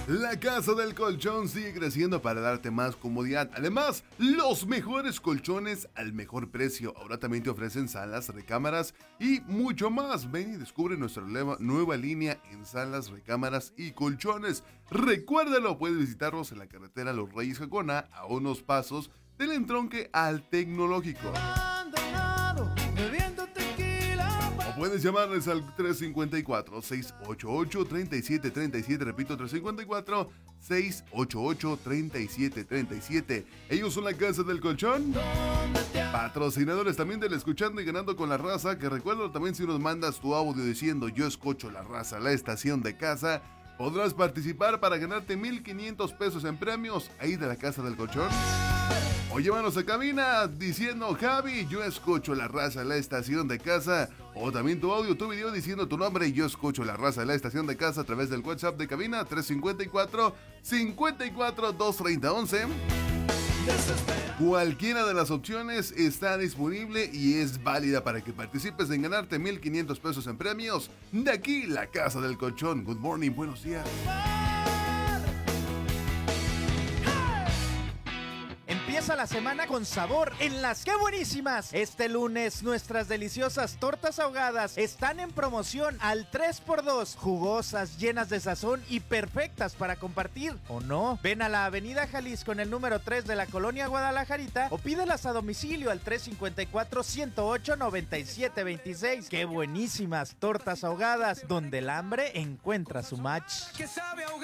La Casa del Colchón sigue creciendo para darte más comodidad. Además, los mejores colchones al mejor precio. Ahora también te ofrecen salas, recámaras y mucho más. Ven y descubre nuestra nueva línea en salas, recámaras y colchones. Recuérdalo, puedes visitarnos en la carretera Los Reyes Jacona, a unos pasos del entronque al Tecnológico. O puedes llamarles al 354-688-3737. Repito, 354-688-3737. Ellos son la Casa del Colchón. Patrocinadores también del Escuchando y Ganando con la Raza. Que recuerdo también, si nos mandas tu audio diciendo yo escucho la raza, la estación de casa, podrás participar para ganarte 1,500 pesos en premios ahí de la Casa del Colchón. O llévanos a cabina diciendo Javi, yo escucho la raza, la estación de casa. O también tu audio, tu video diciendo tu nombre, yo escucho la raza, la estación de casa, a través del WhatsApp de cabina 354-54-230-11. Cualquiera de las opciones está disponible y es válida para que participes en ganarte 1,500 pesos en premios de aquí, la Casa del Colchón. Good morning, buenos días. Empieza la semana con sabor en las ¡Qué buenísimas! Este lunes nuestras deliciosas tortas ahogadas están en promoción al 3x2, jugosas, llenas de sazón y perfectas para compartir, ¿o no? Ven a la avenida Jalisco en el número 3 de la colonia Guadalajarita o pídelas a domicilio al 354-108-9726. ¡Qué buenísimas tortas ahogadas! Donde el hambre encuentra su match. Que sabe ahogar.